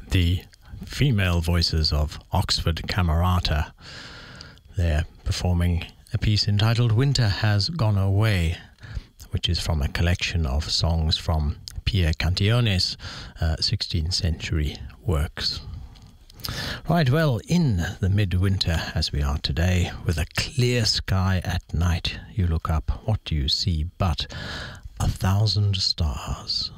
the female voices of Oxford Camerata. They're performing a piece entitled Winter Has Gone Away, which is from a collection of songs from Pierre Cantione's 16th century works. Right, well, in the midwinter as we are today, with a clear sky at night, you look up, what do you see but 1,000 stars?